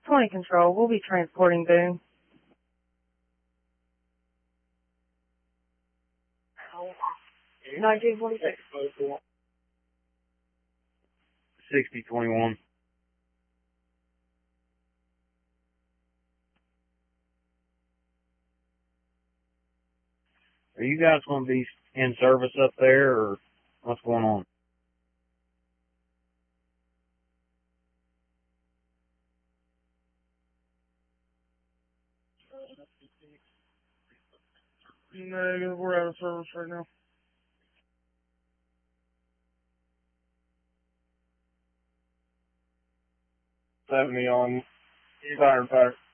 20 Control, we'll be transporting Boone. Oh, 1926. 6021. Are you guys going to be in service up there, or what's going on? Negative, we're out of service right now. 70 on Fire.